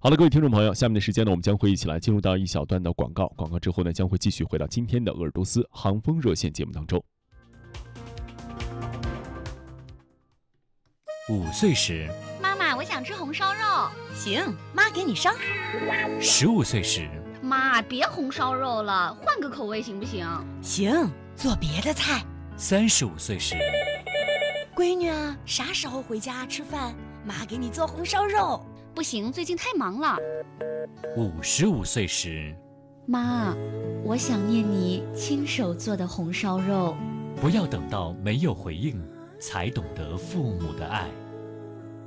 好了，各位听众朋友，下面的时间呢，我们将会一起来进入到一小段的广告。广告之后呢，将会继续回到今天的鄂尔多斯航风热线节目当中。 5岁时， 妈妈，我想吃红烧肉。 行，妈给你烧。 15岁时， 妈，别红烧肉了，换个口味行不行？ 行，做别的菜。 35岁时， 闺女啊，啥时候回家吃饭？妈给你做红烧肉。 不行，最近太忙了。 55岁时， 妈，我想念你亲手做的红烧肉。 不要等到没有回应，才懂得父母的爱。